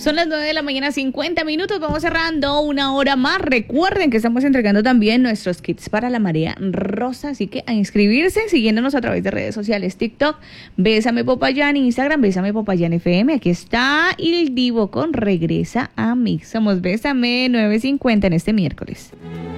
Son las 9 de la mañana, 50 minutos. Vamos cerrando una hora más. Recuerden que estamos entregando también nuestros kits para la marea rosa. Así que a inscribirse siguiéndonos a través de redes sociales. TikTok, Bésame Popayán, Instagram, Bésame Popayán FM. Aquí está Il Divo con Regresa a mí. Somos Bésame 950 en este miércoles.